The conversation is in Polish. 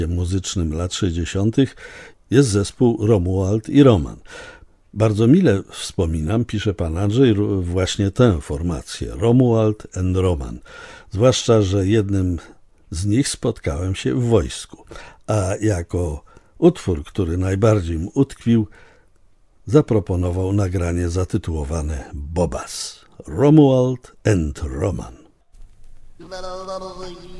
muzycznym lat 60. jest zespół Romuald i Roman. Bardzo mile wspominam, pisze pan Andrzej, właśnie tę formację, Romuald and Roman. Zwłaszcza, że jednym z nich spotkałem się w wojsku, a jako utwór, który najbardziej mu utkwił, zaproponował nagranie zatytułowane Bobas. Romuald and Roman.